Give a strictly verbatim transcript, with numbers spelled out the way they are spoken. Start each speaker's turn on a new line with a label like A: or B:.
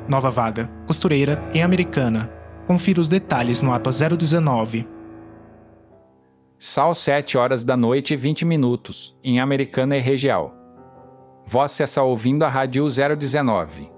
A: Nova vaga, costureira, em Americana. Confira os detalhes no APA zero dezenove.
B: Sal sete horas da noite e vinte minutos, em Americana e Região. Você está ouvindo a Rádio zero dezenove.